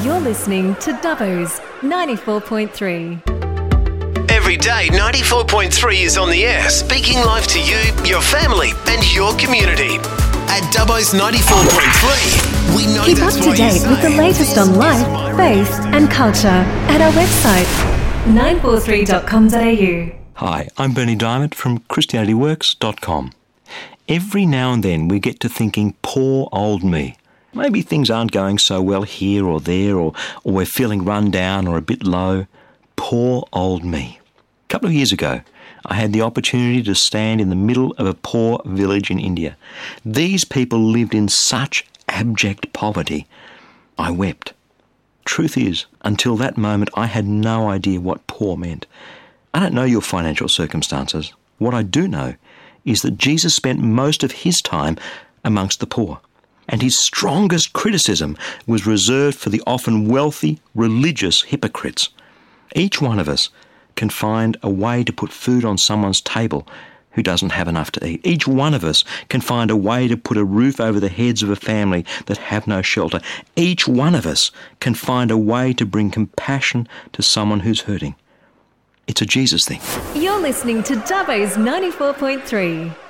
You're listening to Dubbo's 94.3. Every day, 94.3 is on the air, speaking live to you, your family, and your community. At Dubbo's 94.3, we know Keep up that's to why you date say with the latest on life, faith, and culture at our website, 943.com.au. Hi, I'm Bernie Diamond from ChristianityWorks.com. Every now and then we get to thinking, poor old me. Maybe things aren't going so well here or there, or we're feeling run down or a bit low. Poor old me. A couple of years ago, I had the opportunity to stand in the middle of a poor village in India. These people lived in such abject poverty. I wept. Truth is, until that moment, I had no idea what poor meant. I don't know your financial circumstances. What I do know is that Jesus spent most of his time amongst the poor, and his strongest criticism was reserved for the often wealthy, religious hypocrites. Each one of us can find a way to put food on someone's table who doesn't have enough to eat. Each one of us can find a way to put a roof over the heads of a family that have no shelter. Each one of us can find a way to bring compassion to someone who's hurting. It's a Jesus thing. You're listening to Dubbo's 94.3.